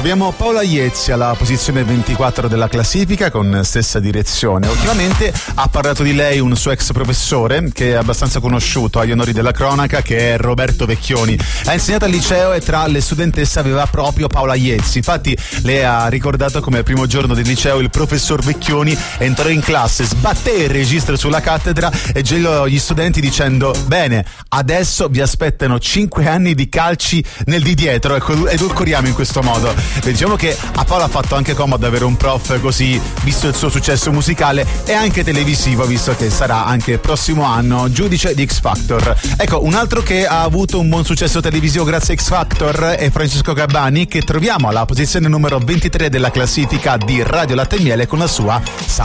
Abbiamo Paola Iezzi alla posizione 24 della classifica con stessa direzione. Ultimamente ha parlato di lei un suo ex professore che è abbastanza conosciuto agli onori della cronaca, che è Roberto Vecchioni. Ha insegnato al liceo e tra le studentesse aveva proprio Paola Iezzi. Infatti lei ha ricordato come al primo giorno del liceo il professor Vecchioni entrò in classe, sbatté il registro sulla cattedra e gelò gli studenti dicendo: bene, adesso vi aspettano 5 anni di calci nel di dietro, ecco, edulcoriamo in questo modo. Diciamo che a Paola ha fatto anche comodo avere un prof così, visto il suo successo musicale e anche televisivo, visto che sarà anche prossimo anno giudice di X Factor. Ecco, un altro che ha avuto un buon successo televisivo grazie a X Factor è Francesco Gabbani, che troviamo alla posizione numero 23 della classifica di Radio Latte e Miele con la sua